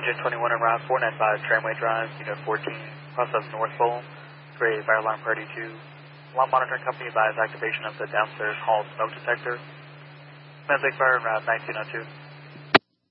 Engine 21 on Route 495 Tramway Drive, Unit 14, process North Pole, create fire alarm priority 2. Alarm monitoring company advise activation of the downstairs hall smoke detector. Domestic fire on Route 1902.